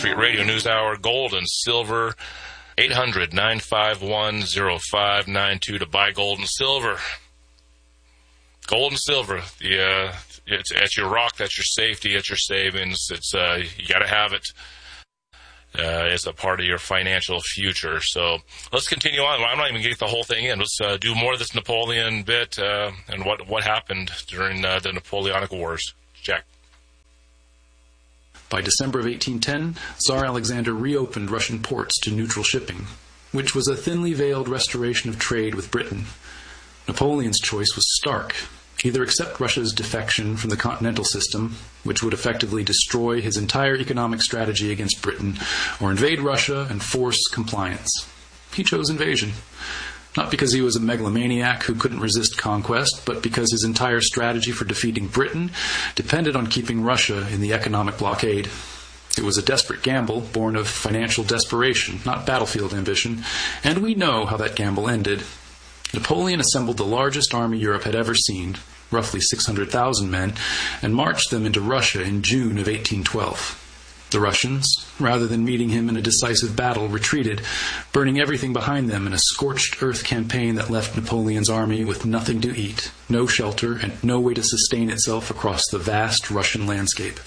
Street Radio News Hour, gold and silver, 800-951-0592 to buy gold and silver. Gold and silver, it's your rock, that's your safety, it's your savings. It's you got to have it as a part of your financial future. So let's continue on. I'm not even getting the whole thing in. Let's do more of this Napoleon bit and what happened during the Napoleonic Wars. Jack. By December of 1810, Tsar Alexander reopened Russian ports to neutral shipping, which was a thinly veiled restoration of trade with Britain. Napoleon's choice was stark. Either accept Russia's defection from the continental system, which would effectively destroy his entire economic strategy against Britain, or invade Russia and force compliance. He chose invasion. Not because he was a megalomaniac who couldn't resist conquest, but because his entire strategy for defeating Britain depended on keeping Russia in the economic blockade. It was a desperate gamble born of financial desperation, not battlefield ambition, and we know how that gamble ended. Napoleon assembled the largest army Europe had ever seen, roughly 600,000 men, and marched them into Russia in June of 1812. The Russians, rather than meeting him in a decisive battle, retreated, burning everything behind them in a scorched earth campaign that left Napoleon's army with nothing to eat, no shelter, and no way to sustain itself across the vast Russian landscape.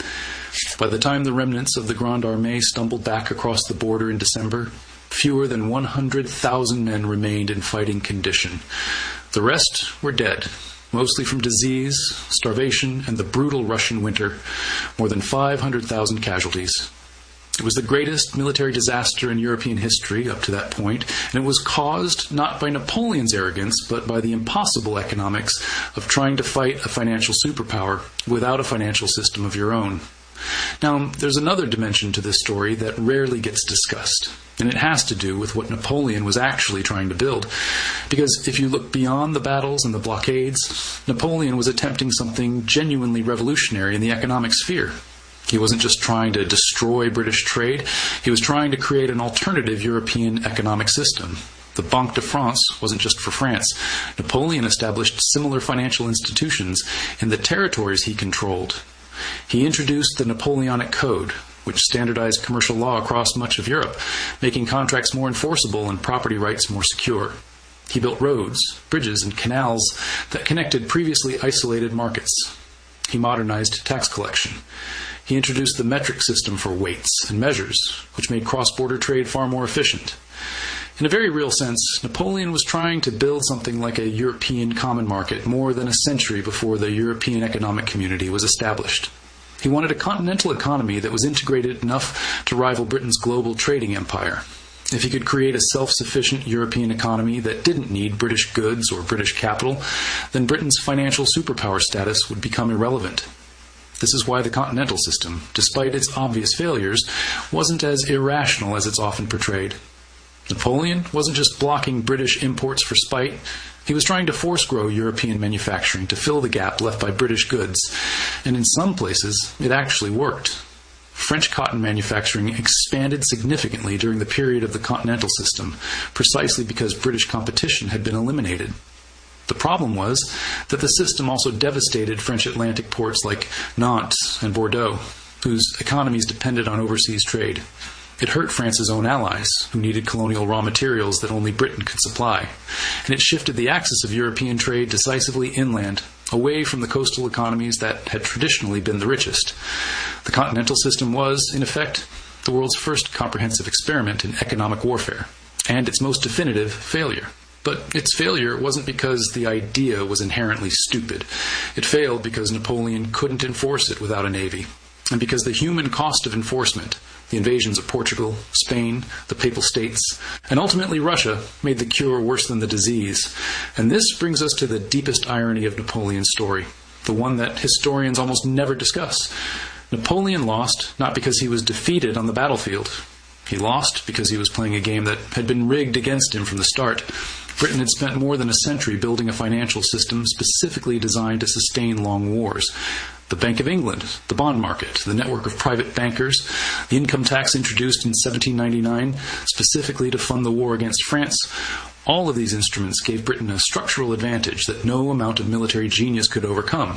By the time the remnants of the Grande Armée stumbled back across the border in December, fewer than 100,000 men remained in fighting condition. The rest were dead, mostly from disease, starvation, and the brutal Russian winter. More than 500,000 casualties. It was the greatest military disaster in European history up to that point, and it was caused not by Napoleon's arrogance, but by the impossible economics of trying to fight a financial superpower without a financial system of your own. Now, there's another dimension to this story that rarely gets discussed, and it has to do with what Napoleon was actually trying to build. Because if you look beyond the battles and the blockades, Napoleon was attempting something genuinely revolutionary in the economic sphere. He wasn't just trying to destroy British trade, he was trying to create an alternative European economic system. The Banque de France wasn't just for France. Napoleon established similar financial institutions in the territories he controlled. He introduced the Napoleonic Code, which standardized commercial law across much of Europe, making contracts more enforceable and property rights more secure. He built roads, bridges, and canals that connected previously isolated markets. He modernized tax collection. He introduced the metric system for weights and measures, which made cross-border trade far more efficient. In a very real sense, Napoleon was trying to build something like a European common market more than a century before the European Economic Community was established. He wanted a continental economy that was integrated enough to rival Britain's global trading empire. If he could create a self-sufficient European economy that didn't need British goods or British capital, then Britain's financial superpower status would become irrelevant. This is why the continental system, despite its obvious failures, wasn't as irrational as it's often portrayed. Napoleon wasn't just blocking British imports for spite. He was trying to force grow European manufacturing to fill the gap left by British goods. And in some places, it actually worked. French cotton manufacturing expanded significantly during the period of the continental system, precisely because British competition had been eliminated. The problem was that the system also devastated French Atlantic ports like Nantes and Bordeaux, whose economies depended on overseas trade. It hurt France's own allies, who needed colonial raw materials that only Britain could supply. And it shifted the axis of European trade decisively inland, away from the coastal economies that had traditionally been the richest. The continental system was, in effect, the world's first comprehensive experiment in economic warfare, and its most definitive failure. But its failure wasn't because the idea was inherently stupid. It failed because Napoleon couldn't enforce it without a navy, and because the human cost of enforcement, the invasions of Portugal, Spain, the Papal States, and ultimately Russia, made the cure worse than the disease. And this brings us to the deepest irony of Napoleon's story, the one that historians almost never discuss. Napoleon lost not because he was defeated on the battlefield. He lost because he was playing a game that had been rigged against him from the start. Britain had spent more than a century building a financial system specifically designed to sustain long wars. The Bank of England, the bond market, the network of private bankers, the income tax introduced in 1799 specifically to fund the war against France, all of these instruments gave Britain a structural advantage that no amount of military genius could overcome.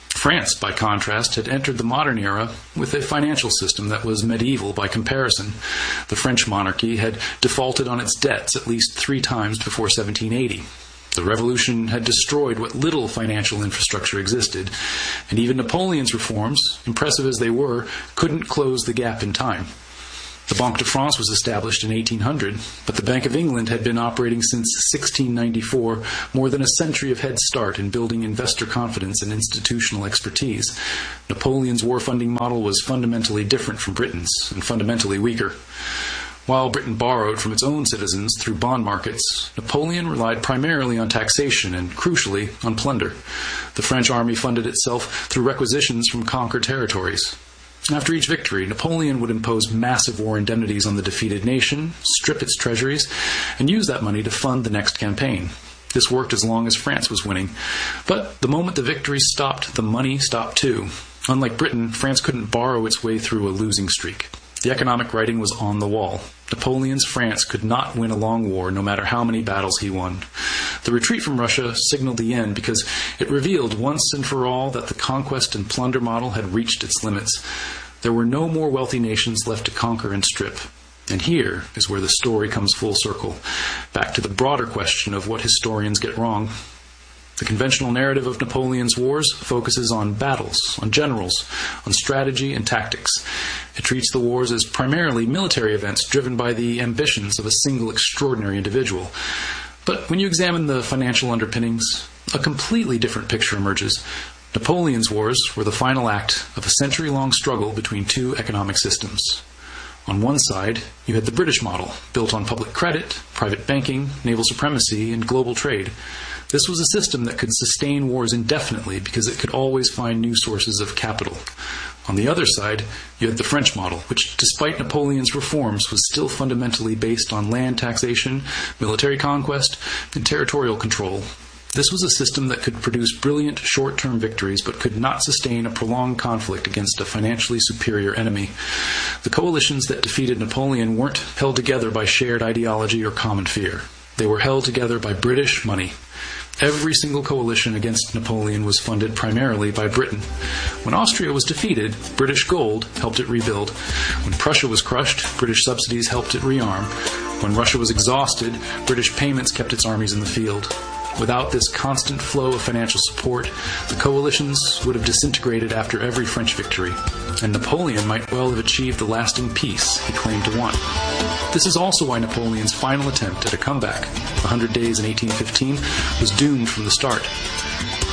France, by contrast, had entered the modern era with a financial system that was medieval by comparison. The French monarchy had defaulted on its debts at least 3 times before 1780. The Revolution had destroyed what little financial infrastructure existed, and even Napoleon's reforms, impressive as they were, couldn't close the gap in time. The Banque de France was established in 1800, but the Bank of England had been operating since 1694, more than a century of head start in building investor confidence and institutional expertise. Napoleon's war funding model was fundamentally different from Britain's, and fundamentally weaker. While Britain borrowed from its own citizens through bond markets, Napoleon relied primarily on taxation and, crucially, on plunder. The French army funded itself through requisitions from conquered territories. After each victory, Napoleon would impose massive war indemnities on the defeated nation, strip its treasuries, and use that money to fund the next campaign. This worked as long as France was winning. But the moment the victory stopped, the money stopped too. Unlike Britain, France couldn't borrow its way through a losing streak. The economic writing was on the wall. Napoleon's France could not win a long war, no matter how many battles he won. The retreat from Russia signaled the end because it revealed once and for all that the conquest and plunder model had reached its limits. There were no more wealthy nations left to conquer and strip. And here is where the story comes full circle, back to the broader question of what historians get wrong. The conventional narrative of Napoleon's wars focuses on battles, on generals, on strategy and tactics. It treats the wars as primarily military events driven by the ambitions of a single extraordinary individual. But when you examine the financial underpinnings, a completely different picture emerges. Napoleon's wars were the final act of a century-long struggle between 2 economic systems. On one side, you had the British model, built on public credit, private banking, naval supremacy, and global trade. This was a system that could sustain wars indefinitely because it could always find new sources of capital. On the other side, you had the French model, which, despite Napoleon's reforms, was still fundamentally based on land taxation, military conquest, and territorial control. This was a system that could produce brilliant short-term victories but could not sustain a prolonged conflict against a financially superior enemy. The coalitions that defeated Napoleon weren't held together by shared ideology or common fear. They were held together by British money. Every single coalition against Napoleon was funded primarily by Britain. When Austria was defeated, British gold helped it rebuild. When Prussia was crushed, British subsidies helped it rearm. When Russia was exhausted, British payments kept its armies in the field. Without this constant flow of financial support, the coalitions would have disintegrated after every French victory, and Napoleon might well have achieved the lasting peace he claimed to want. This is also why Napoleon's final attempt at a comeback, 100 Days in 1815, was doomed from the start.